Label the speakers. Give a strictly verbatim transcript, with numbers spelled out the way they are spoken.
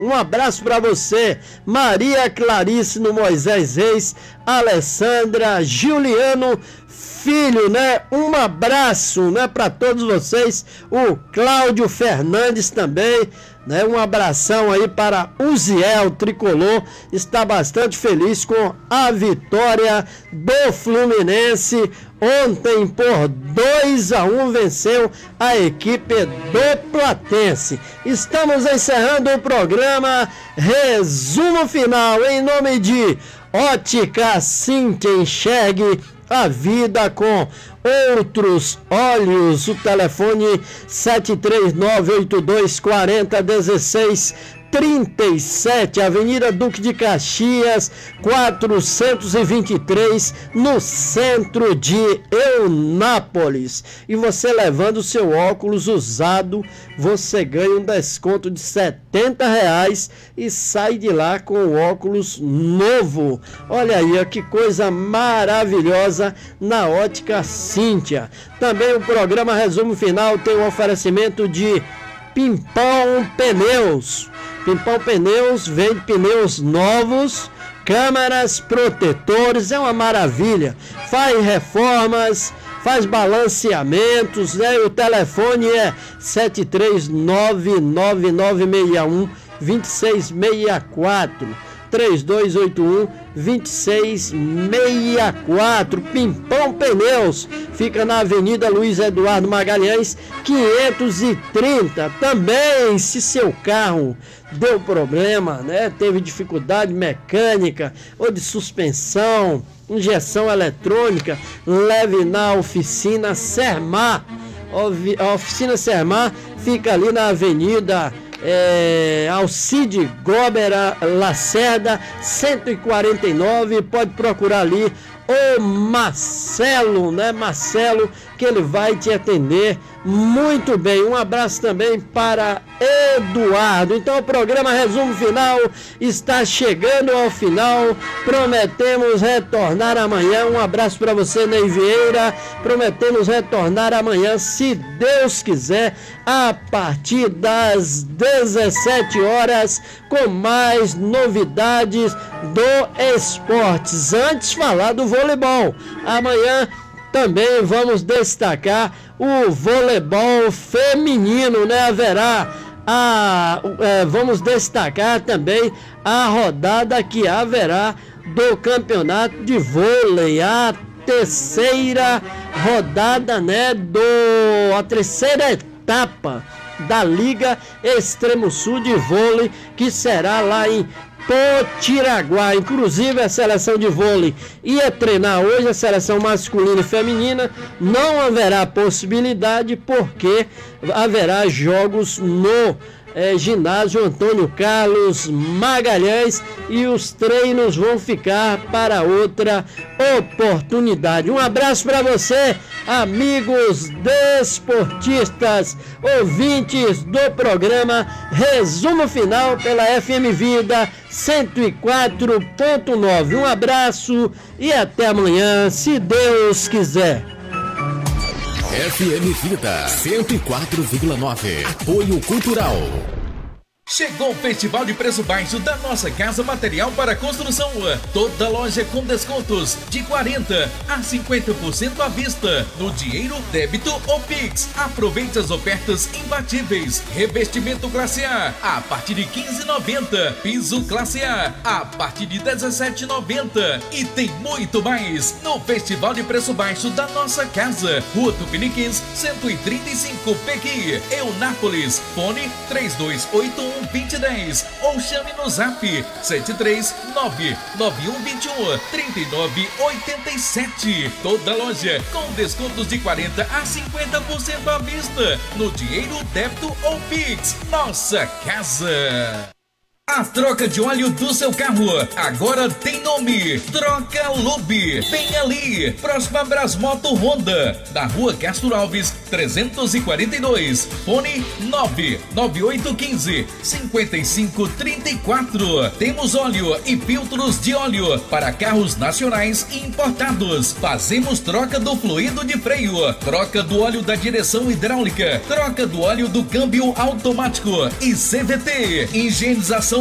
Speaker 1: Um abraço para você, Maria Clarice no Moisés Reis, Alessandra, Juliano Filho, né? Um abraço, né, para todos vocês. O Cláudio Fernandes também, né? Um abração aí para Uziel Tricolor. Está bastante feliz com a vitória do Fluminense. Ontem por dois a um venceu a equipe do Platense. Estamos encerrando o programa Resumo Final em nome de Ótica Cintia, enxergue a vida com outros olhos. O telefone sete três nove oito dois quatro zero um seis trinta e sete, Avenida Duque de Caxias, quatrocentos e vinte e três, no centro de Eunápolis. E você levando o seu óculos usado, você ganha um desconto de setenta reais e sai de lá com o óculos novo. Olha aí, ó, que coisa maravilhosa na Ótica Cíntia. Também o programa Resumo Final tem um oferecimento de Pimpão Pneus. Pimpão Pneus vende pneus novos, câmeras, protetores, é uma maravilha. Faz reformas, faz balanceamentos, né? O telefone é sete três nove nove nove seis um dois seis seis quatro, três dois oito um dois seis seis quatro. Pimpão Pneus fica na Avenida Luiz Eduardo Magalhães, quinhentos e trinta. Também, se seu carro deu problema, né, teve dificuldade mecânica ou de suspensão, injeção eletrônica, leve na oficina Sermar. A oficina Sermar fica ali na Avenida É, Alcide Góbera Lacerda, cento e quarenta e nove. Pode procurar ali o Marcelo, né? Marcelo, que ele vai te atender muito bem. Um abraço também para Eduardo. Então o programa Resumo Final está chegando ao final. Prometemos retornar amanhã. Um abraço para você, Ney Vieira. Prometemos retornar amanhã, se Deus quiser, a partir das dezessete horas, com mais novidades do esportes. Antes falar do voleibol. Amanhã também vamos destacar o voleibol feminino, né? Haverá a, é, vamos destacar também a rodada que haverá do campeonato de vôlei, a terceira rodada, né? Do, a terceira etapa da Liga Extremo Sul de Vôlei, que será lá em Potiraguá. Inclusive a seleção de vôlei ia treinar hoje, a seleção masculina e feminina. Não haverá possibilidade porque haverá jogos no é, ginásio Antônio Carlos Magalhães e os treinos vão ficar para outra oportunidade. Um abraço para você, amigos desportistas, ouvintes do programa Resumo Final pela F M Vida cento e quatro ponto nove. Um abraço e até amanhã, se Deus quiser.
Speaker 2: F M Vida cento e quatro vírgula nove. Apoio Cultural.
Speaker 3: Chegou o Festival de Preço Baixo da Nossa Casa Material para Construção. Toda loja com descontos de quarenta a cinquenta por cento à vista, no dinheiro, débito ou Pix. Aproveite as ofertas imbatíveis. Revestimento classe A a partir de quinze reais e noventa centavos. Piso classe A a partir de dezessete reais e noventa centavos. E tem muito mais no Festival de Preço Baixo da Nossa Casa. Rua Tupiniquins, cento e trinta e cinco, Pequi, Eunápolis. Fone três dois oito um vinte dez ou chame no zap sete três nove nove um dois um três nove oito sete. Toda loja com descontos de quarenta a cinquenta por cento à vista, no dinheiro, débito ou Pix. Nossa Casa. A troca de óleo do seu carro agora tem nome: Troca Lube. Bem ali, próxima Brasmoto Honda, na rua Castro Alves, trezentos e quarenta e dois. Fone nove nove oito um cinco, cinco cinco três quatro. Temos óleo e filtros de óleo para carros nacionais e importados. Fazemos troca do fluido de freio, troca do óleo da direção hidráulica, troca do óleo do câmbio automático e C V T. Higienização